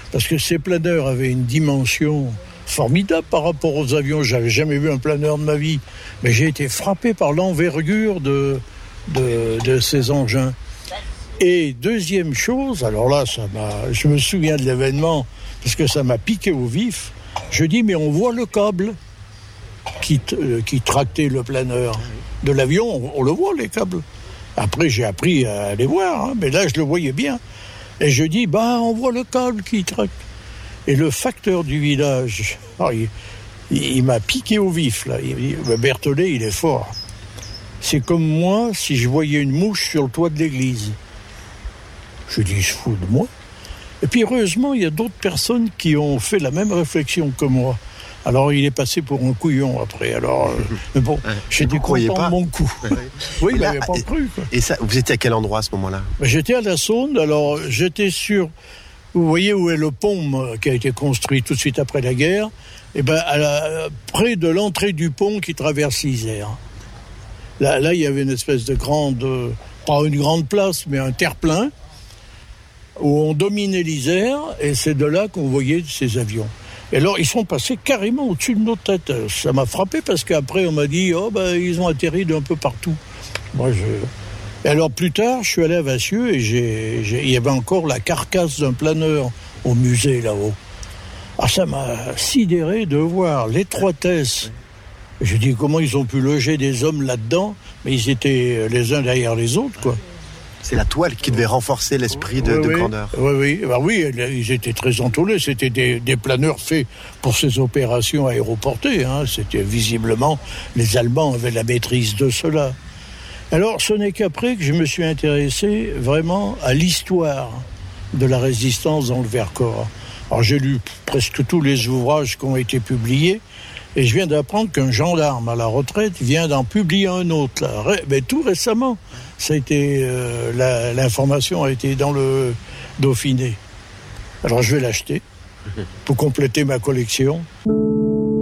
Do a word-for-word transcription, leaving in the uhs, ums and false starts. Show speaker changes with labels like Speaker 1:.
Speaker 1: parce que ces planeurs avaient une dimension formidable par rapport aux avions. J'avais jamais vu un planeur de ma vie, mais j'ai été frappé par l'envergure de, de, de ces engins. Et deuxième chose, alors là, ça m'a, je me souviens de l'événement, parce que ça m'a piqué au vif, je dis, mais on voit le câble qui, euh, qui tractait le planeur de l'avion, on, on le voit, les câbles. Après, j'ai appris à les voir, hein, mais là, je le voyais bien. Et je dis, bah, on voit le câble qui tracte. Et le facteur du village, alors, il, il, il m'a piqué au vif, là. Il dit, Berthollet, il est fort. C'est comme moi, si je voyais une mouche sur le toit de l'église. Je dis, il se fout de moi. Et puis, heureusement, il y a d'autres personnes qui ont fait la même réflexion que moi. Alors, il est passé pour un couillon après. Alors, euh, mais bon, ouais, j'étais content de mon coup. Ouais, ouais. Oui, il n'avait pas cru. Quoi.
Speaker 2: Et ça, vous étiez à quel endroit à ce moment-là ?
Speaker 1: J'étais à la Saône. Alors, j'étais sur... Vous voyez où est le pont qui a été construit tout de suite après la guerre ? Eh ben, à la, près de l'entrée du pont qui traverse l'Isère. Là, là, il y avait une espèce de grande... Pas une grande place, mais un terre-plein, où on dominait l'Isère, et c'est de là qu'on voyait ces avions. Et alors, ils sont passés carrément au-dessus de nos têtes. Ça m'a frappé parce qu'après, on m'a dit, oh, ben, ils ont atterri d'un peu partout. Moi, je... Et alors, plus tard, je suis allé à Vassieux et j'ai, j'ai... il y avait encore la carcasse d'un planeur au musée, là-haut. Ah, ça m'a sidéré de voir l'étroitesse. Je dis, comment ils ont pu loger des hommes là-dedans ? Mais ils étaient les uns derrière les autres, quoi.
Speaker 2: C'est la toile qui devait renforcer l'esprit de,
Speaker 1: oui,
Speaker 2: de
Speaker 1: oui.
Speaker 2: grandeur.
Speaker 1: Oui, oui, bah oui, ils étaient très entourés. C'était des, des planeurs faits pour ces opérations aéroportées. Hein. C'était visiblement, les Allemands avaient la maîtrise de cela. Alors, ce n'est qu'après que je me suis intéressé vraiment à l'histoire de la résistance dans le Vercors. Alors, j'ai lu presque tous les ouvrages qui ont été publiés. Et je viens d'apprendre qu'un gendarme à la retraite vient d'en publier un autre, là. Mais tout récemment. Ça a été, euh, la, l'information a été dans le Dauphiné. Alors je vais l'acheter pour compléter ma collection.